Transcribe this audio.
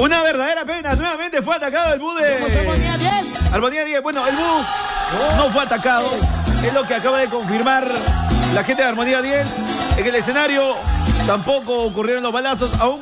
Una verdadera pena. Nuevamente fue atacado el bus de... Armonía 10. Armonía 10. Bueno, el bus no fue atacado. Es lo que acaba de confirmar la gente de Armonía 10. En el escenario tampoco ocurrieron los balazos. Aún